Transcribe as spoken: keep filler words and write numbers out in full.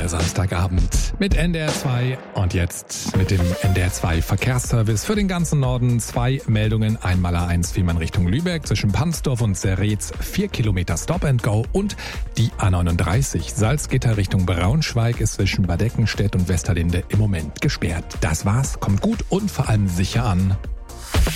der Samstagabend mit N D R zwei und jetzt mit dem N D R zwei Verkehrsservice für den ganzen Norden. Zwei Meldungen, einmal A eins Fehmarn Richtung Lübeck zwischen Pansdorf und Serretz, vier Kilometer Stop and Go, und die A neununddreißig Salzgitter Richtung Braunschweig ist zwischen Bad Eckenstedt und Westerlinde im Moment gesperrt. Das war's, kommt gut und vor allem sicher an.